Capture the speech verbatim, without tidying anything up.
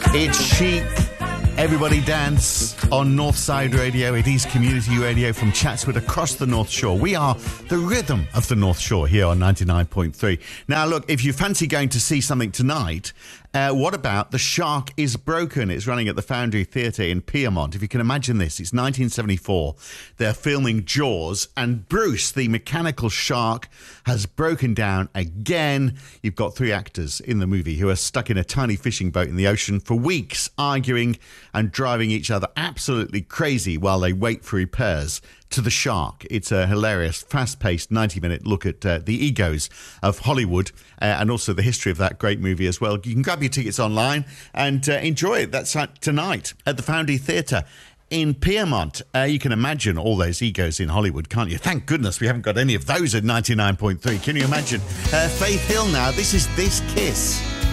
It's Chic. Everybody dance on Northside Radio. It is community radio from Chatswood across the North Shore. We are the rhythm of the North Shore here on ninety-nine point three. Now, look, if you fancy going to see something tonight, uh, what about The Shark is Broken? It's running at the Foundry Theatre in Piermont. If you can imagine this, it's nineteen seventy-four. They're filming Jaws, and Bruce, the mechanical shark, has broken down again. You've got three actors in the movie who are stuck in a tiny fishing boat in the ocean for weeks, arguing and driving each other absolutely crazy while they wait for repairs to the shark. It's a hilarious, fast-paced ninety-minute look at uh, the egos of Hollywood uh, and also the history of that great movie as well. You can grab your tickets online and uh, enjoy it. That's uh, tonight at the Foundry Theatre in Piermont. Uh, you can imagine all those egos in Hollywood, can't you? Thank goodness we haven't got any of those at ninety-nine point three. Can you imagine? Uh, Faith Hill now. This is This Kiss.